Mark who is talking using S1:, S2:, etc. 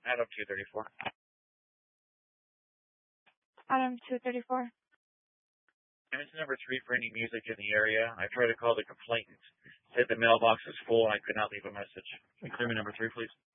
S1: Adam 234.
S2: Adam 234.
S1: It's number 3 for any music in the area. I tried to call the complainant. Said the mailbox is full and I could not leave a message. Clear me number 3, please.